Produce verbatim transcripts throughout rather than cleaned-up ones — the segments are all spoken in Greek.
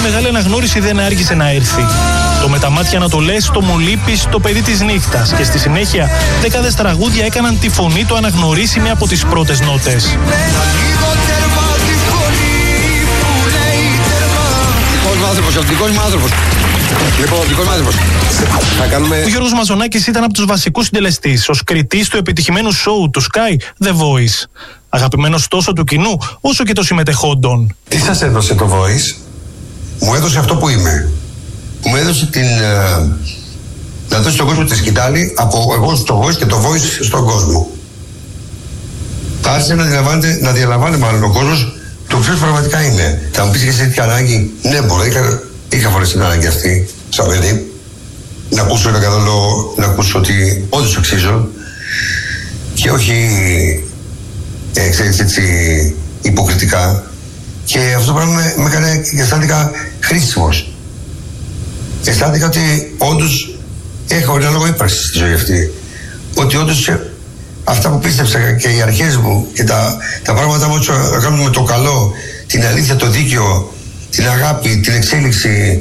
μεγάλη αναγνώριση δεν άργησε να έρθει. Το με τα μάτια να το λες, το μου λείπεις, το παιδί της νύχτας. Και στη συνέχεια, δεκάδες τραγούδια έκαναν τη φωνή του αναγνωρίσιμη από τις πρώτες νότες. Ο Γιώργος Μαζονάκης ήταν από τους βασικούς συντελεστής, ως κριτής του επιτυχημένου σόου του Sky The Voice. Αγαπημένος τόσο του κοινού, όσο και των συμμετεχόντων. Τι σας έδωσε το Voice? Μου έδωσε αυτό που είμαι. Μου έδωσε την... Uh, να δώσει στον κόσμο τη σκητάλη από εγώ στο Voice και το Voice στον κόσμο. Άρχισε να διαλαμβάνεται, να διαλαμβάνει μάλλον ο κόσμος το ποιος πραγματικά είναι. Θα μου πεις και σε τέτοια ανάγκη? Ναι, μπορώ. Είχα, είχα φορές την ανάγκη αυτή, σαν παιδί. Να ακούσω ένα καλό λόγο, να ακούσω ότι όντως αξίζω και όχι, ε, ξέρεις, έτσι, υποκριτικά. Και αυτό το πράγμα με, με έκανε και αισθάνθηκα χρήσιμος. Αισθάνθηκα ότι όντως έχω ένα λόγο ύπαρξης στη ζωή αυτή. Ότι όντως αυτά που πίστεψα και οι αρχές μου και τα, τα πράγματα μου να κάνουν με το καλό, την αλήθεια, το δίκαιο, την αγάπη, την εξέλιξη,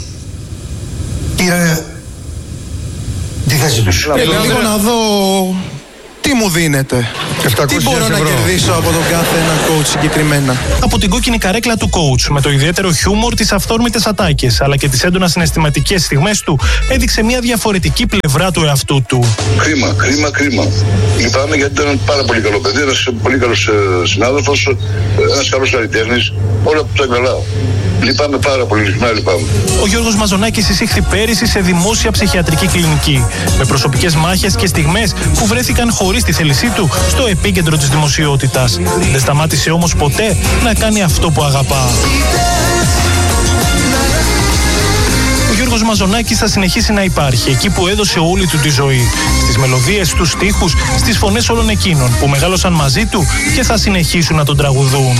πήραν τη θέση τους. Θέλω λίγο να δω τι μου δίνετε. Τι μπορώ να κερδίσω από τον κάθε ένα coach συγκεκριμένα? Από την κόκκινη καρέκλα του coach, με το ιδιαίτερο χιούμορ, τις αυθόρμητες ατάκες, αλλά και τις έντονα συναισθηματικές στιγμές του, έδειξε μια διαφορετική πλευρά του εαυτού του. Κρίμα, κρίμα, κρίμα. Λυπάμαι γιατί ήταν πάρα πολύ καλό παιδί, ένας πολύ καλός ε, συνάδελφος, ένας καλός καλλιτέχνης, όλα που τα καλά. Λυπάμαι πάρα πολύ, λυπάμαι, λυπάμαι. Ο Γιώργος Μαζονάκης εισήχθη πέρυσι σε δημόσια ψυχιατρική κλινική, με προσωπικές μάχες και στιγμές που βρέθηκαν χωρίς τη θέλησή του στο επίκεντρο της δημοσιότητας. Δεν σταμάτησε όμως ποτέ να κάνει αυτό που αγαπά. Ο Γιώργος Μαζονάκης θα συνεχίσει να υπάρχει εκεί που έδωσε όλη του τη ζωή. Στις μελωδίες, στους στίχους, στις φωνές όλων εκείνων που μεγάλωσαν μαζί του και θα συνεχίσουν να τον τραγουδούν.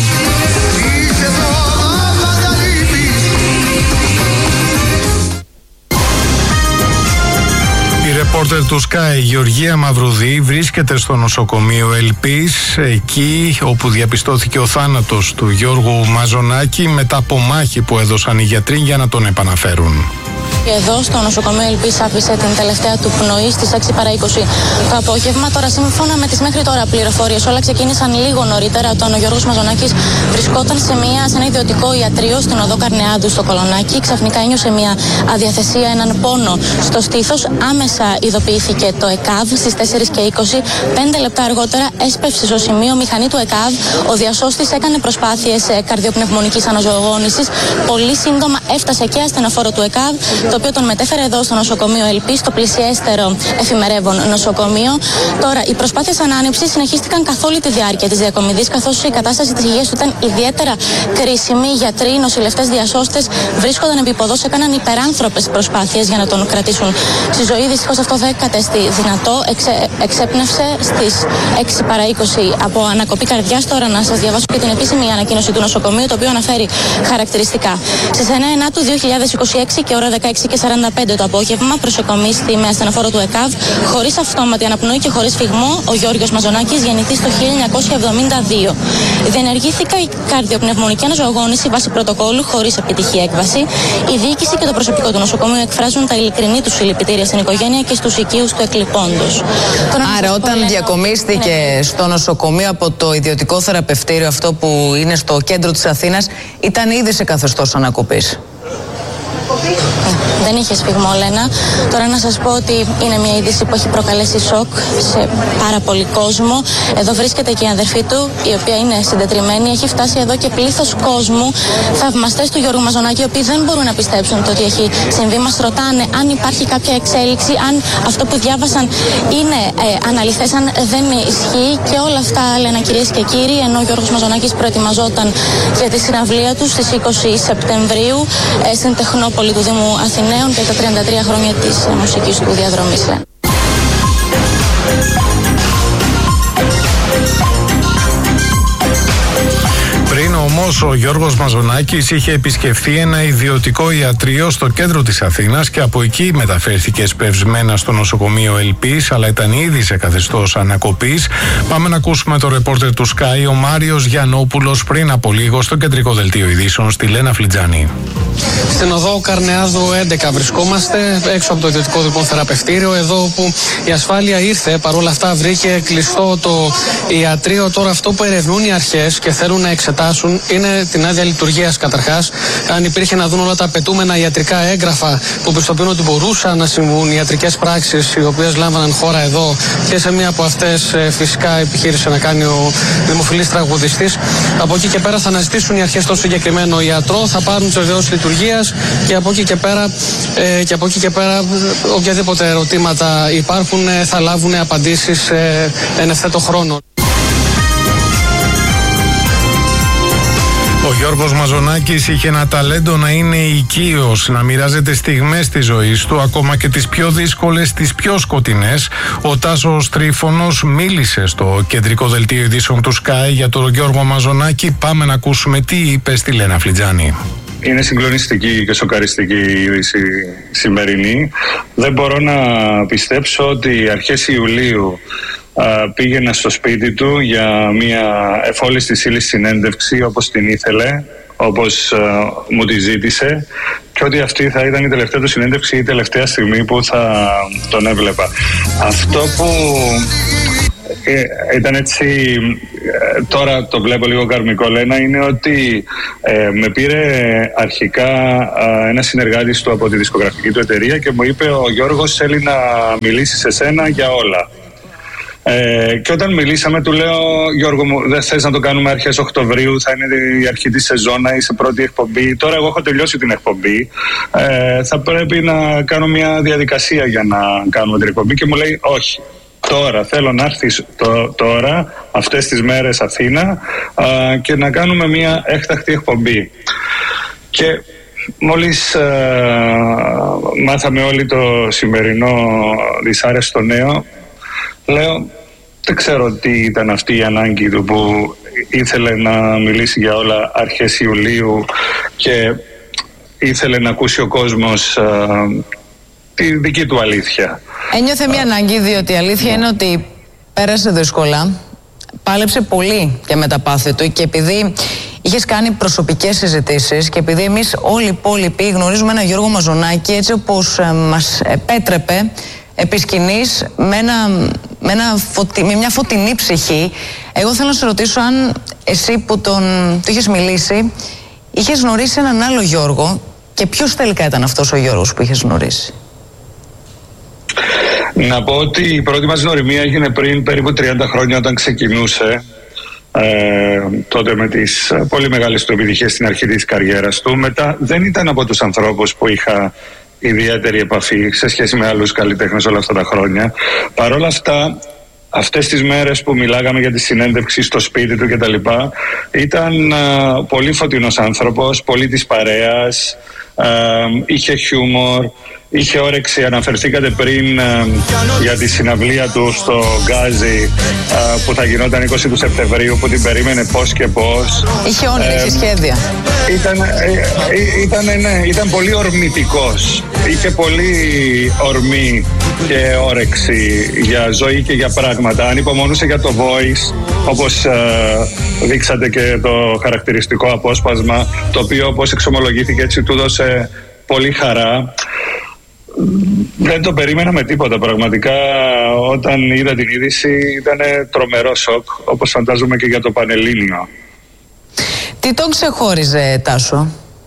Η ρεπόρτερ του Sky, Γεωργία Μαυρουδή, βρίσκεται στο νοσοκομείο Ελπής, εκεί όπου διαπιστώθηκε ο θάνατος του Γιώργου Μαζονάκη μετά από μάχη που έδωσαν οι γιατροί για να τον επαναφέρουν. Εδώ στο νοσοκομείο Ελπής άφησε την τελευταία του πνοή στις έξι παρά είκοσι το απόγευμα. Τώρα, σύμφωνα με τις μέχρι τώρα πληροφορίες, όλα ξεκίνησαν λίγο νωρίτερα όταν ο Γιώργος Μαζονάκης βρισκόταν σε, μια, σε ένα ιδιωτικό ιατρείο στην οδό Καρνεάντου στο Κολονάκι. Ξαφνικά ένιωσε μια αδιαθεσία, έναν πόνο στο στήθος. Άμεσα ειδοποιήθηκε το ΕΚΑΒ στις τέσσερις και είκοσι. Πέντε λεπτά αργότερα έσπευσε στο σημείο μηχανή του ΕΚΑΒ. Ο διασώστης έκανε προσπάθειες καρδιοπνευμονικής αναζωογόνησης. Πολύ σύντομα έφτασε και ασθενοφόρο του ΕΚΑΒ, το οποίο τον μετέφερε εδώ στο νοσοκομείο Ελπής, το πλησιέστερο εφημερεύον νοσοκομείο. Τώρα, οι προσπάθειες ανάνυψης συνεχίστηκαν καθ' όλη τη διάρκεια της διακομιδής, καθώς η κατάσταση της υγείας του ήταν ιδιαίτερα κρίσιμη. Οι γιατροί, νοσηλευτές, διασώστες βρίσκονταν επί ποδός, έκαναν υπεράνθρωπες προσπάθειες για να τον κρατήσουν στη ζωή. Δυστυχώς αυτό δεν κατέστη δυνατό. Εξε, εξέπνευσε στις έξι παρά είκοσι από ανακοπή καρδιάς. Τώρα, να σας διαβάσω και την επίσημη ανακοίνωση του νοσοκομείου, το οποίο αναφέρει χαρακτηριστικά. Στις εννέα Ενάτου δύο χιλιάδες είκοσι έξι και ώρα δεκαέξι και σαράντα πέντε το απόγευμα, προσεκομίστη με ασθενοφόρο του ΕΚΑΒ, χωρίς αυτόματη αναπνοή και χωρίς φυγμό, ο Γιώργος Μαζονάκης, γεννηθής το χίλια εννιακόσια εβδομήντα δύο. Διενεργήθηκα η καρδιοπνευμονική αναζωογόνηση βάσει πρωτοκόλλου, χωρίς επιτυχή έκβαση. Η διοίκηση και το προσωπικό του νοσοκομείου εκφράζουν τα ειλικρινή του συλληπιτήρια στην οικογένεια και στους οικείους του εκλειπώντος. Άρα, όταν λένε... διακομίστηκε είναι... στο νοσοκομείο από το ιδιωτικό θεραπευτήριο, αυτό που είναι στο κέντρο της Αθήνας, ήταν ήδη σε καθεστώς ανακοπής. Δεν είχε σφιγμό, Λένα. Τώρα να σας πω ότι είναι μια είδηση που έχει προκαλέσει σοκ σε πάρα πολύ κόσμο. Εδώ βρίσκεται και η αδερφή του, η οποία είναι συντετριμμένη. Έχει φτάσει εδώ και πλήθος κόσμου, θαυμαστές του Γιώργου Μαζονάκη, οι οποίοι δεν μπορούν να πιστέψουν το ότι έχει συμβεί. Μας ρωτάνε αν υπάρχει κάποια εξέλιξη, αν αυτό που διάβασαν είναι ε, αναλυθές, αν δεν ισχύει. Και όλα αυτά, Λένα, κυρίες και κύριοι, ενώ ο Γιώργος Μαζονάκης προετοιμαζόταν για τη συναυλία του στις είκοσι Σεπτεμβρίου ε, στην Τεχνόπολη του Δήμου Αθηναίων και τα τριάντα τρία χρόνια της μουσικής του διαδρομής. Πριν όμως ο Γιώργος Μαζονάκης είχε επισκεφθεί ένα ιδιωτικό ιατρείο στο κέντρο της Αθήνας και από εκεί μεταφέρθηκε σπευσμένα στο νοσοκομείο Ελπής, αλλά ήταν ήδη σε καθεστώς ανακοπής. Πάμε να ακούσουμε το ρεπόρτερ του Sky, ο Μάριος Γιαννόπουλος, πριν από λίγο στο κεντρικό δελτίο ειδήσεων στη Λένα Φλιτζάνη. Στην οδό Καρνεάδου έντεκα βρισκόμαστε, έξω από το ιδιωτικό λοιπόν θεραπευτήριο, εδώ όπου η ασφάλεια ήρθε, παρόλα αυτά βρήκε κλειστό το ιατρείο. Τώρα αυτό που ερευνούν οι αρχές και θέλουν να εξετάσουν είναι την άδεια λειτουργίας καταρχάς, αν υπήρχε να δουν όλα τα απαιτούμενα ιατρικά έγγραφα που πιστοποιούν ότι μπορούσαν να συμβούν ιατρικές πράξεις οι οποίες λάμβαναν χώρα εδώ, και σε μία από αυτές φυσικά επιχείρησε να κάνει ο δημοφιλής τραγουδιστής. Από εκεί και πέρα θα αναζητήσουν οι αρχές το συγκεκριμένο ιατρό, θα πάρουν τις βεβαιώσεις λειτουργίας και από εκεί και πέρα, ε, και από εκεί και πέρα οποιαδήποτε ερωτήματα υπάρχουν ε, θα λάβουν απαντήσεις ε, εν ευθέτω χρόνο. Ο Γιώργος Μαζονάκης είχε ένα ταλέντο να είναι οικείος, να μοιράζεται στιγμές της ζωής του, ακόμα και τις πιο δύσκολες, τις πιο σκοτεινές. Ο Τάσος Τρίφωνος μίλησε στο κεντρικό δελτίο ειδήσεων του Sky για τον Γιώργο Μαζονάκη. Πάμε να ακούσουμε τι είπε στη Λένα Φλιτζάνη. Είναι συγκλονιστική και σοκαριστική η είδηση σημερινή. Δεν μπορώ να πιστέψω ότι αρχές Ιουλίου α, πήγαινα στο σπίτι του για μια εφόλης της ύλης συνέντευξη όπως την ήθελε, όπως α, μου τη ζήτησε, και ότι αυτή θα ήταν η τελευταία του συνέντευξη ή η τελευταία στιγμή που θα τον έβλεπα. Αυτό που Ε, ήταν έτσι, ε, τώρα το βλέπω λίγο καρμικό, Λένα, είναι ότι ε, με πήρε αρχικά ε, ένα συνεργάτης του από τη δισκογραφική του εταιρεία και μου είπε: ο Γιώργος θέλει να μιλήσει σε σένα για όλα. Ε, και όταν μιλήσαμε, του λέω: Γιώργο μου, δεν θες να το κάνουμε αρχές Οκτωβρίου, θα είναι η αρχή της σεζόν, να είσαι πρώτη εκπομπή. Τώρα εγώ έχω τελειώσει την εκπομπή, ε, θα πρέπει να κάνω μια διαδικασία για να κάνουμε την εκπομπή. Και μου λέει: όχι, τώρα θέλω να έρθεις το, τώρα, αυτές τις μέρες Αθήνα, α, και να κάνουμε μια έκτακτη εκπομπή. Και μόλις α, μάθαμε όλοι το σημερινό δυσάρεστο νέο, λέω: δεν ξέρω τι ήταν αυτή η ανάγκη του που ήθελε να μιλήσει για όλα αρχές Ιουλίου και ήθελε να ακούσει ο κόσμος α, τη δική του αλήθεια. Ένιωθε μια ανάγκη, διότι η αλήθεια είναι ότι πέρασε δύσκολα, πάλεψε πολύ και με τα πάθη του, και επειδή είχες κάνει προσωπικές συζητήσεις και επειδή εμείς όλοι οι υπόλοιποι γνωρίζουμε έναν Γιώργο Μαζονάκη έτσι όπως ε, μας επέτρεπε επί σκηνής, με, ένα, με, ένα φωτι, με μια φωτεινή ψυχή. Εγώ θέλω να σε ρωτήσω αν εσύ που τον, του είχες μιλήσει είχες γνωρίσει έναν άλλο Γιώργο, και ποιος τελικά ήταν αυτός ο Γιώργος που είχες γνωρίσει? Να πω ότι η πρώτη μας γνωριμία έγινε πριν περίπου τριάντα χρόνια, όταν ξεκινούσε ε, τότε με τις πολύ μεγάλες του επιτυχίες στην αρχή της καριέρας του. Μετά δεν ήταν από τους ανθρώπους που είχα ιδιαίτερη επαφή σε σχέση με άλλους καλλιτέχνες όλα αυτά τα χρόνια. Παρ' όλα αυτά, αυτές τις μέρες που μιλάγαμε για τη συνέντευξη στο σπίτι του κτλ, ήταν α, πολύ φωτεινός άνθρωπος, πολύ της παρέας, α, είχε χιούμορ, είχε όρεξη. Αναφερθήκατε πριν α, για τη συναυλία του στο Γκάζι, α, που θα γινόταν είκοσι του Σεπτεμβρίου, που την περίμενε πώς και πώς. Είχε όνειρα, είχε σχέδια. Ήταν, ε, ήταν, ναι, ήταν πολύ ορμητικός. Είχε πολύ ορμή και όρεξη για ζωή και για πράγματα. Ανυπομονούσε για το Voice, όπως ε, δείξατε και το χαρακτηριστικό απόσπασμα, το οποίο, όπως εξομολογήθηκε, έτσι του δώσε πολύ χαρά. Δεν το περίμενα με τίποτα. Πραγματικά, όταν είδα την είδηση, ήταν τρομερό σοκ, όπως φαντάζομαι και για το Πανελλήνιο. Τι τον ξεχώριζε, Τάσο?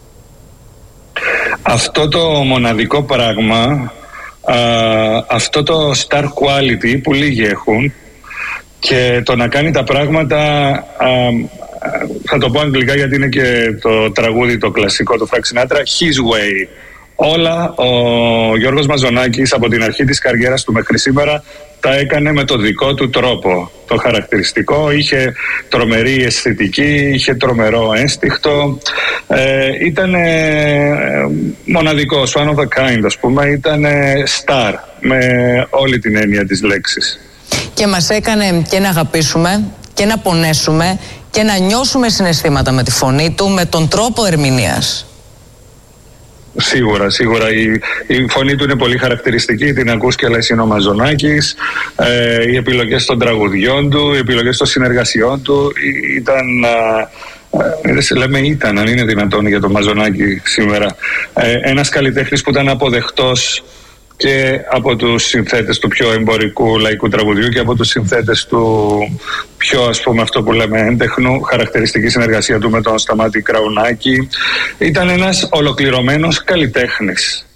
Αυτό το μοναδικό πράγμα, α, αυτό το star quality που λίγοι έχουν, και το να κάνει τα πράγματα, α, θα το πω αγγλικά γιατί είναι και το τραγούδι το κλασικό του Frank Sinatra, his way. Όλα ο Γιώργος Μαζονάκης από την αρχή της καριέρας του μέχρι σήμερα τα έκανε με το δικό του τρόπο. Το χαρακτηριστικό, είχε τρομερή αισθητική, είχε τρομερό ένστικτο, ε, ήταν μοναδικός, one of a kind, ας πούμε, ήταν star με όλη την έννοια της λέξης. Και μας έκανε και να αγαπήσουμε και να πονέσουμε και να νιώσουμε συναισθήματα με τη φωνή του, με τον τρόπο ερμηνείας. Σίγουρα, σίγουρα. Η, η φωνή του είναι πολύ χαρακτηριστική. Την ακούς και λες είναι ο Μαζονάκης. Ε, οι επιλογές των τραγουδιών του, οι επιλογές των συνεργασιών του ήταν α, Ε, λέμε ήταν, αν είναι δυνατόν για τον Μαζονάκη σήμερα. Ε, ένας καλλιτέχνης που ήταν αποδεκτός και από τους συνθέτες του πιο εμπορικού λαϊκού τραγουδιού και από τους συνθέτες του πιο, ας πούμε, αυτό που λέμε έντεχνου, χαρακτηριστική συνεργασία του με τον Σταμάτη Κραουνάκη. Ήταν ένας ολοκληρωμένος καλλιτέχνης.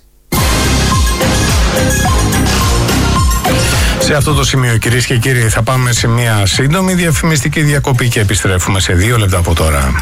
Σε αυτό το σημείο, κυρίες και κύριοι, θα πάμε σε μια σύντομη διαφημιστική διακοπή και επιστρέφουμε σε δύο λεπτά από τώρα.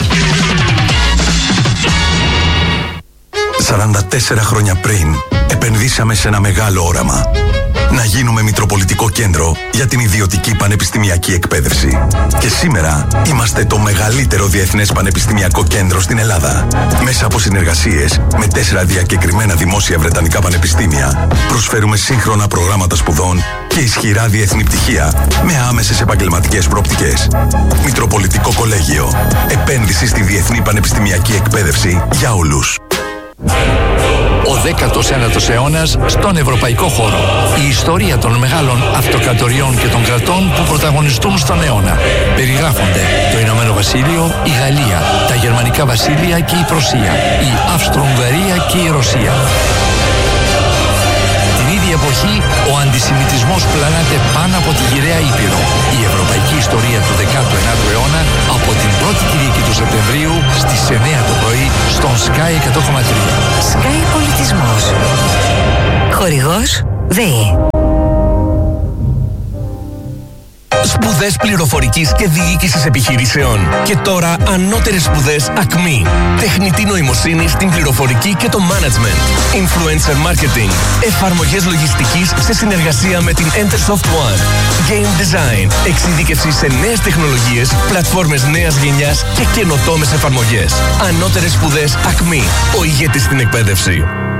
σαράντα τέσσερα χρόνια πριν επενδύσαμε σε ένα μεγάλο όραμα. Να γίνουμε Μητροπολιτικό Κέντρο για την ιδιωτική πανεπιστημιακή εκπαίδευση. Και σήμερα είμαστε το μεγαλύτερο διεθνές πανεπιστημιακό κέντρο στην Ελλάδα. Μέσα από συνεργασίες με τέσσερα διακεκριμένα δημόσια βρετανικά πανεπιστήμια, προσφέρουμε σύγχρονα προγράμματα σπουδών και ισχυρά διεθνή πτυχία με άμεσες επαγγελματικές προοπτικές. Μητροπολιτικό Κολέγιο. Επένδυση στη διεθνή πανεπιστημιακή εκπαίδευση για όλους. Ο δέκατος ένατος αιώνας στον ευρωπαϊκό χώρο. Η ιστορία των μεγάλων αυτοκρατοριών και των κρατών που πρωταγωνιστούν στον αιώνα. Περιγράφονται το Ηνωμένο Βασίλειο, η Γαλλία, τα Γερμανικά Βασίλεια και η Πρωσία, η Αυστρο-Ουγγαρία και η Ρωσία. Την ίδια εποχή, ο αντισημιτισμός πλανάται πάνω από τη γυραιά Ήπειρο. Η ευρωπαϊκή ιστορία του δέκατου ένατου αιώνα από την πρώτη Κυριακή του Σεπτεμβρίου στις εννιά το πρωί στον Sky εκατό κόμμα τρία. Sky Πολιτισμός. Χορηγός ΔΕΗ. Σπουδές πληροφορικής και διοίκησης επιχειρήσεων. Και τώρα ανώτερες σπουδές ΑΚΜΗ. Τεχνητή νοημοσύνη στην πληροφορική και το management. Influencer marketing. Εφαρμογές λογιστικής σε συνεργασία με την Entersoft One. Game design. Εξειδίκευση σε νέες τεχνολογίες, πλατφόρμες νέας γενιάς και καινοτόμες εφαρμογές. Ανώτερες σπουδές ΑΚΜΗ. Ο ηγέτης στην εκπαίδευση.